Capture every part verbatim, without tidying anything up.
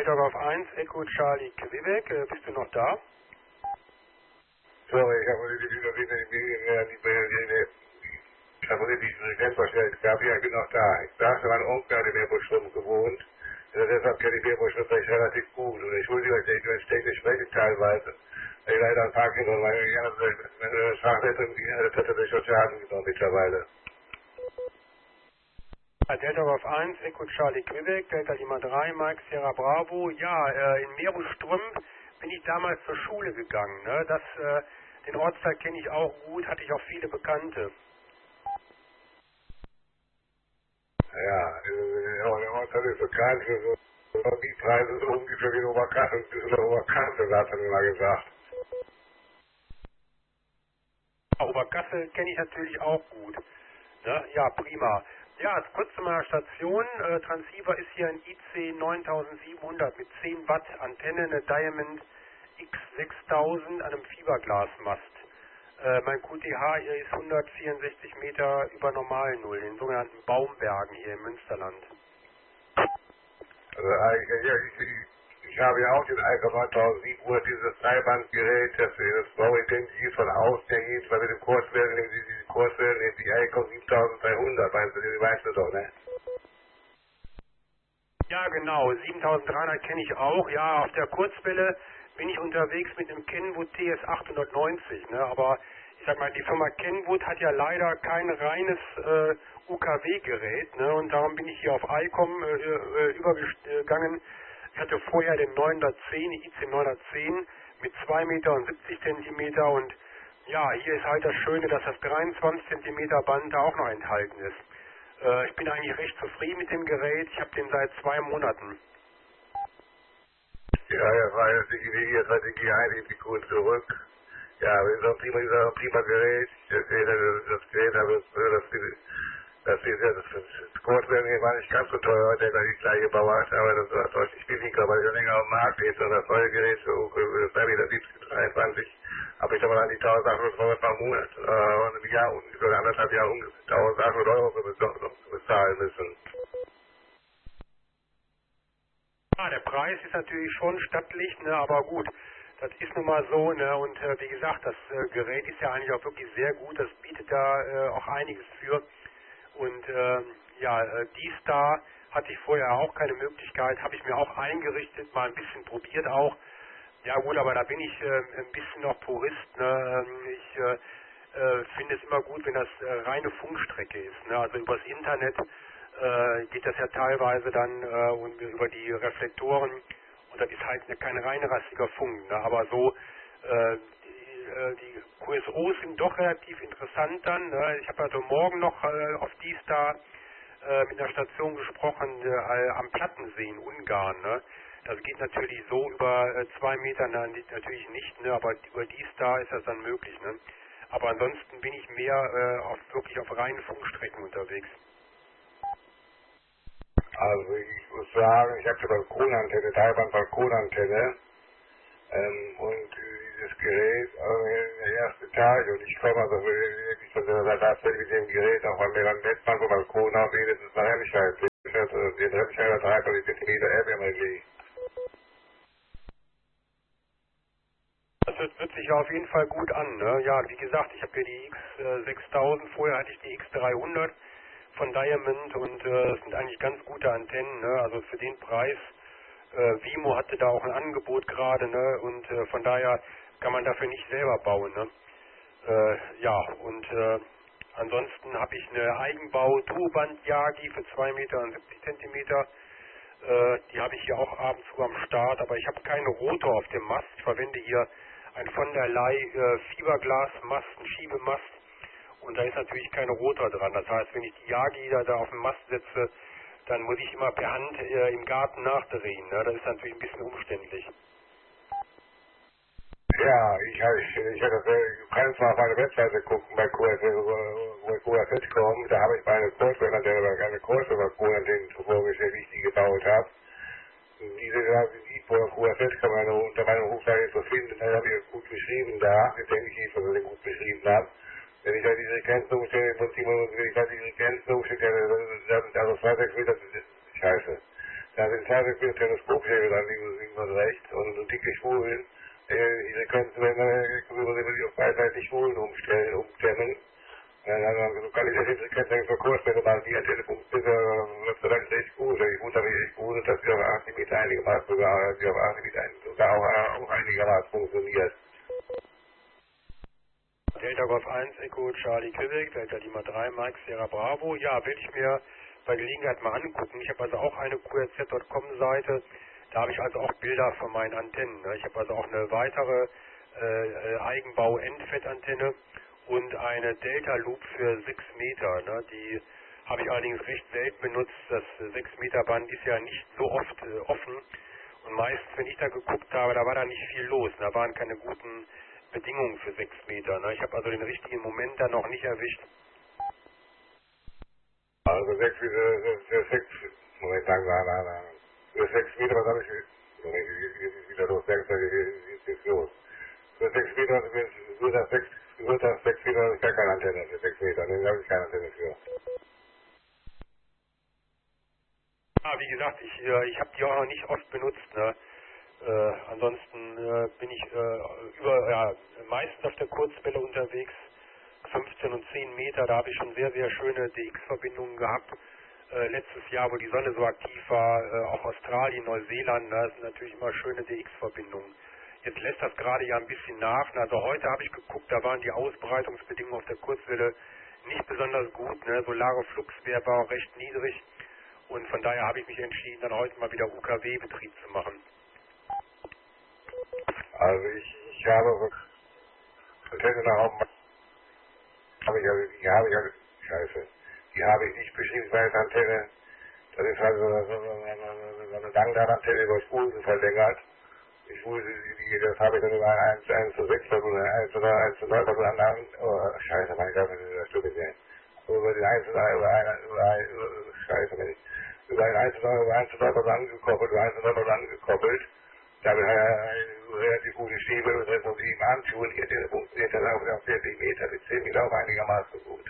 Delta Golf eins, Echo Charlie Quebec, äh, bist du noch da? Sorry, ich habe die die ich habe die Dirigent vorgestellt. Ich glaube, ja, ich bin noch da. Ich saß in meinem Onkel, der in Meerbuschschwimmen gewohnt. Also deshalb kenne ich Meerbuschschwimmen recht relativ gut. Und entschuldige, dass ich nicht täglich spreche teilweise. Weil ich leider ein paar Kinder und meine Sprachleitung, die das hätte sich schon Schaden genommen mittlerweile. Delta Golf eins, Echo Charlie Quebec, Delta Lima drei, Mike Sierra Bravo. Ja, äh, in Meerbuschström bin ich damals zur Schule gegangen. Ne? Das, äh, den Ortsteil kenne ich auch gut, hatte ich auch viele Bekannte. Ja, äh, der Ortsteil ist bekannt für so, so die Preise so ungefähr wie in Oberkassel, ein bisschen Oberkassel, hat er immer gesagt. Oberkassel kenne ich natürlich auch gut. Ne? Ja, prima. Ja, kurz zu meiner Station. Äh, Transceiver ist hier ein I C neuntausendsiebenhundert mit zehn Watt Antenne, eine Diamond X sechstausend an einem Fiberglasmast. Äh, mein Q T H hier ist hundertvierundsechzig Meter über Normalnull, in sogenannten Baumbergen hier im Münsterland. Also eigentlich, ja, ich, ich, ich habe ja auch den Alka neuntausendsiebenhundert, dieses Dreibandgerät, das ist bauintensiv von außen her geht, weil mit dem Kurswellen, nehmen Sie diese Kurswellen, nehmen die Alka siebentausenddreihundert, weißt du, die weißt du doch, ne? Ja, genau, siebentausenddreihundert kenne ich auch. Ja, auf der Kurzwelle bin ich unterwegs mit einem Kenwood T S achthundertneunzig, ne? Aber ich sag mal, die Firma Kenwood hat ja leider kein reines äh, U K W-Gerät, ne? Und darum bin ich hier auf ICOM äh, äh, übergegangen. Ich hatte vorher den neunhundertzehn, I C neunhundertzehn mit zwei Meter und siebzig Zentimeter und ja, hier ist halt das Schöne, dass das dreiundzwanzig Zentimeter Band da auch noch enthalten ist. Äh, ich bin eigentlich recht zufrieden mit dem Gerät. Ich habe den seit zwei Monaten. Ja, ja, war jetzt die Idee, jetzt hat die G eins die Kuh zurück. Ja, aber ist auch prima, ist auch ein prima Gerät. Das Gerät, das Gerät, aber das, das, das, das, das Kurzwellen war nicht ganz so teuer, der da die gleiche Bauart, aber das war deutlich billiger, weil es länger auf dem Markt ist. Und das neue Gerät, so, das drei Meter siebzig, dreiundzwanzig, habe ich aber dann die eintausendachthundert Euro pro Monat, äh, und im Jahr, über anderthalb Jahre ungefähr eintausendachthundert Euro bezahlen müssen. Ja, der Preis ist natürlich schon stattlich, ne, aber gut, das ist nun mal so, ne, und äh, wie gesagt, das äh, Gerät ist ja eigentlich auch wirklich sehr gut, das bietet da äh, auch einiges für und äh, ja, äh, D-Star hatte ich vorher auch keine Möglichkeit, habe ich mir auch eingerichtet, mal ein bisschen probiert auch, ja gut, aber da bin ich äh, ein bisschen noch Purist, ne, ich äh, äh, finde es immer gut, wenn das äh, reine Funkstrecke ist, ne, also übers Internet äh, geht das ja teilweise dann äh, und über die Reflektoren und das ist halt eine, kein reinrassiger Funk, ne? Aber so äh, die, äh, die Q S Os sind doch relativ interessant dann, ne? Ich habe also morgen noch äh, auf D-Star äh, mit einer Station gesprochen äh, am Plattensee in Ungarn, ne? Das geht natürlich so über äh, zwei Meter na, natürlich nicht, ne? Aber über D-Star ist das dann möglich, ne? Aber ansonsten bin ich mehr äh, auf, wirklich auf reinen Funkstrecken unterwegs. Also ich muss sagen, ich habe eine Balkonantenne, Teilband-Balkonantenne, ähm, und äh, dieses Gerät, also in der ersten Etage, und ich komme also wirklich von der Seite mit dem Gerät auch an mehreren Netzbank und Balkon auf wenigstens eine Remscheid. Den Remscheider dreiunddreißig Zentimeter R M L G. Das hört, hört sich ja auf jeden Fall gut an, ne? Ja, wie gesagt, ich habe hier die X sechstausend, vorher hatte ich die X dreihundert von Diamond und äh, das sind eigentlich ganz gute Antennen, ne? Also für den Preis, äh, Vimo hatte da auch ein Angebot gerade, ne? Und äh, von daher kann man dafür nicht selber bauen, ne? Äh, ja, und äh, ansonsten habe ich eine Eigenbau-Turband-Yagi für zwei Meter und siebzig Zentimeter. Äh, die habe ich hier auch ab und zu am Start, aber ich habe keine Rotor auf dem Mast. Ich verwende hier ein von der Ley äh, Fiberglas-Mast, ein Schiebemast. Und da ist natürlich kein Rotor dran. Das heißt, wenn ich die Yagi da, da auf den Mast setze, dann muss ich immer per Hand äh, im Garten nachdrehen. Ne? Das ist natürlich ein bisschen umständlich. Ja, ich, ich, ich, ich du kannst mal auf meine Webseite gucken bei Q F Punkt net Punkt com, da habe ich meine Kurswellenantenne, keine Kurswellenantenne vorgestellt, wie ich die gebaut habe. Diese die von Q F kann man unter meinem Rufzeichen so finden, da habe ich gut beschrieben da, jetzt denke ich, dass ich gut beschrieben habe. Wenn ich halt diese Grenze umstelle, im Prinzip, wenn ich halt diese Grenze umstelle, das ist also zwei, sechs Meter, das ist scheiße. Da sind teilweise mit Teleskopschäge dann links und rechts und so dicke Spulen. Diese könnten, wenn man die auf beidseitig Spulen umstellen, umstemmen. Dann kann ich das Hintergrund für Kurswelle mal die Telepunkt wird vielleicht recht gut. Ich wundere mich echt gut, dass wir auf achtzig Meter einigermaßen sogar, die auf achtzig Meter sogar auch, auch einigermaßen funktioniert. Delta Golf eins, Echo, Charlie Quebec, Delta Lima drei, Mike, Sierra Bravo. Ja, werde ich mir bei Gelegenheit mal angucken. Ich habe also auch eine Q R Z Punkt com Seite. Da habe ich also auch Bilder von meinen Antennen. Ne? Ich habe also auch eine weitere äh, Eigenbau-Endfettantenne und eine Delta Loop für sechs Meter. Ne? Die habe ich allerdings recht selten benutzt. Das sechs Meter Band ist ja nicht so oft äh, offen. Und meistens, wenn ich da geguckt habe, da war da nicht viel los. Da waren keine guten Bedingungen für sechs Meter. Ne? Ich habe also den richtigen Moment da noch nicht erwischt. Also sechs Meter, für sechs, Moment, sagen wir, nein, nein, für sechs Meter, was habe ich, Moment, jetzt ist wieder los, sechs, jetzt ist los. Für sechs Meter, für das sechs, für das sechs Meter habe ich gar keine Antenne für sechs Meter, ne, da habe ich keine Antenne für. Ja, wie gesagt, ich, äh, ich habe die auch noch nicht oft benutzt, ne? Äh, ansonsten äh, bin ich äh, über, ja, meistens auf der Kurzwelle unterwegs, fünfzehn und zehn Meter, da habe ich schon sehr, sehr schöne D X-Verbindungen gehabt. Äh, letztes Jahr, wo die Sonne so aktiv war, äh, auch Australien, Neuseeland, da sind natürlich immer schöne D X-Verbindungen. Jetzt lässt das gerade ja ein bisschen nach. Also heute habe ich geguckt, da waren die Ausbreitungsbedingungen auf der Kurzwelle nicht besonders gut. Ne? Solare Fluxwert war auch recht niedrig. Und von daher habe ich mich entschieden, dann heute mal wieder U K W-Betrieb zu machen. Also ich, ich habe Antenne nach oben, habe ich also, die habe ich also, scheiße, die habe ich nicht beschriebensweise Antenne, das ist also so, so, so, so eine Langdrahtantenne über Spulen verlängert. Ich wusste, das habe ich dann über ein eins zu sechs oder eins zu neun oder anderen, oh, scheiße, mein Gott, das stimmt nicht. Über den eins zu neun, über ein, über ein, scheiße, wenn ich, über ein eins zu neun, über eins zu neun angekoppelt, über eins zu neun angekoppelt. Damit hat er eine relativ gute Stiefel und das muss ich ihm anschulen. Hier, der funktioniert dann auch auf vierzig Meter, mit zehn Meter auch einigermaßen gut.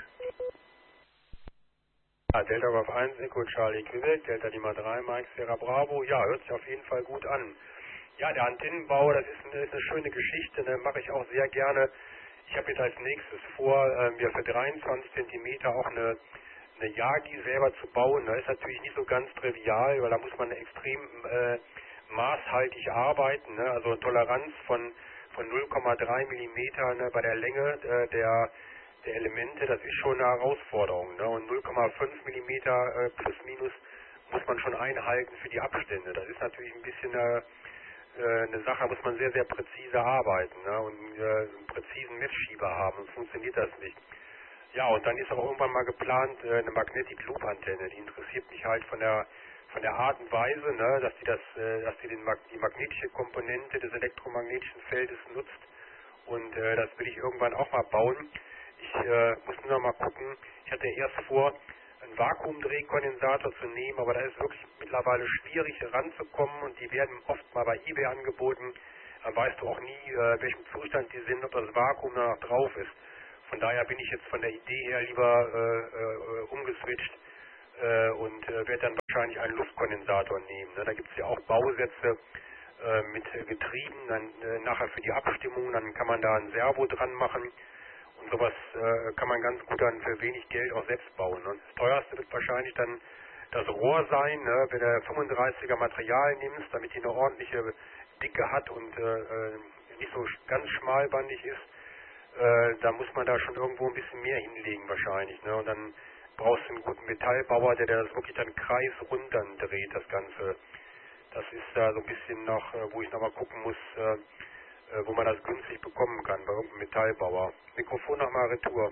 Ja, Delta Golf eins, Echo Charlie Quebec, Delta Lima drei, Mike Sierra Bravo. Ja, hört sich auf jeden Fall gut an. Ja, der Antennenbau, das ist eine, ist eine schöne Geschichte, ne, mache ich auch sehr gerne. Ich habe jetzt als nächstes vor, äh, mir für dreiundzwanzig Zentimeter auch eine, eine Yagi selber zu bauen. Das ist natürlich nicht so ganz trivial, weil da muss man extrem äh, maßhaltig arbeiten. Ne? Also Toleranz von, von null Komma drei Millimeter ne, bei der Länge äh, der, der Elemente, das ist schon eine Herausforderung. Ne? Und null Komma fünf Millimeter äh, plus minus muss man schon einhalten für die Abstände. Das ist natürlich ein bisschen äh, eine Sache, da muss man sehr, sehr präzise arbeiten, ne? Und äh, einen präzisen Messschieber haben, sonst funktioniert das nicht. Ja, und dann ist auch irgendwann mal geplant, äh, eine Magnetic Loop Antenne, die interessiert mich halt von der von der Art und Weise, ne, dass die das, äh, dass die den Mag die magnetische Komponente des elektromagnetischen Feldes nutzt, und äh, das will ich irgendwann auch mal bauen. Ich äh, muss nur noch mal gucken, ich hatte erst vor, einen Vakuumdrehkondensator zu nehmen, aber da ist wirklich mittlerweile schwierig ranzukommen, und die werden oft mal bei eBay angeboten. Da weißt du auch nie, äh, welchem Zustand die sind, ob das Vakuum da noch drauf ist. Von daher bin ich jetzt von der Idee her lieber äh, äh, umgeswitcht äh, und äh, werde dann wahrscheinlich einen Luftkondensator nehmen. Ne? Da gibt es ja auch Bausätze äh, mit Getrieben, dann äh, nachher für die Abstimmung, dann kann man da ein Servo dran machen. Und sowas äh, kann man ganz gut dann für wenig Geld auch selbst bauen. Und das teuerste wird wahrscheinlich dann das Rohr sein, ne? Wenn du fünfunddreißiger Material nimmst, damit die eine ordentliche Dicke hat und äh, nicht so ganz schmalbandig ist, äh, da muss man da schon irgendwo ein bisschen mehr hinlegen wahrscheinlich. Ne? Und dann brauchst du einen guten Metallbauer, der das wirklich dann kreisrund dann dreht, das Ganze. Das ist da so ein bisschen noch, äh, wo ich nochmal gucken muss, äh, wo man das günstig bekommen kann, bei irgendeinem Metallbauer. Mikrofon nochmal Retour.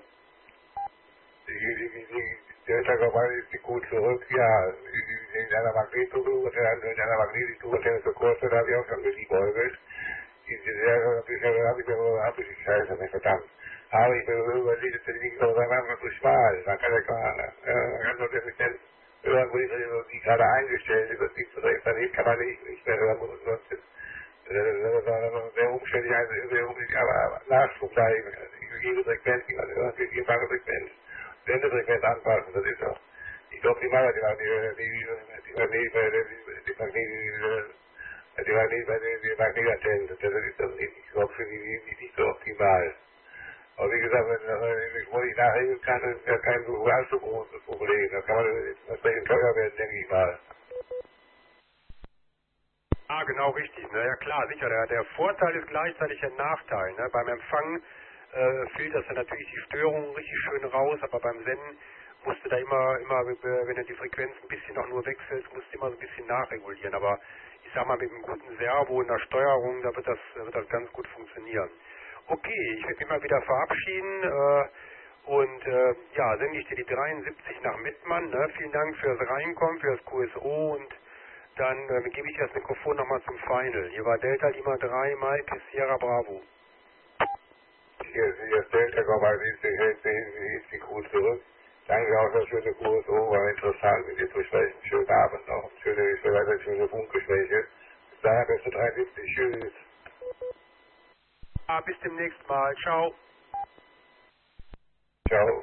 Der Tagobal ist gut zurück, ja, in einer Magnettour, in einer Magnettour, der ist so kurz, da habe ich auch schon geliebäugelt. Diese Serie habe ich, habe ich, habe ich, scheiße, nicht verdammt. Aber ich mir überlegt, dass die nicht so einfach zu schmal, dann kann der Kahn, dann kann man das nicht irgendwo die gerade eingestellt ist, dass die zurecht daneben kann man nicht, nicht mehr hören, und sonst ist sehr umständlich, also sehr umständlich, aber nachzugleichen, jede Frequenz, die man hört, die vierfache Frequenz, Sendefrequenz anpassen, das ist doch, ich glaube, die machen die, die, die, die, die, Magnet, die Magnet, die Magnetantenne, das ist dann nicht, auch für die nicht so optimal. Aber wie gesagt, wenn, wo ich nachhängen kann, ist ja kein so allzu großes Problem. Da kann man entsprechend teuer werden, denke ich mal. Ah, genau richtig. Ne? Ja klar, sicher. Der, der Vorteil ist gleichzeitig ein Nachteil. Ne? Beim Empfang äh, filterst du natürlich die Störungen richtig schön raus, aber beim Senden musst du da immer, immer, wenn du die Frequenz ein bisschen auch nur wechselst, musst du immer so ein bisschen nachregulieren. Aber ich sag mal, mit einem guten Servo und der Steuerung, da wird das, wird das ganz gut funktionieren. Okay, ich werde mich mal wieder verabschieden äh, und äh, ja, sende ich dir die dreiundsiebzig nach Mettmann. Ne? Vielen Dank fürs Reinkommen, für das Q S O und dann äh, gebe ich das Mikrofon nochmal zum Final. Hier war Delta Lima drei, Mike, Sierra Bravo. Hier, hier ist Delta, komm mal, ist die Crew zurück. Danke auch für das schöne Q S O, war interessant mit dir zu sprechen. Schönen Abend noch, schöne, schöne, schöne Funkgespräche. Bis dahin, beste dreiundsiebzig, tschüss. Ah, bis demnächst mal, ciao. Ciao.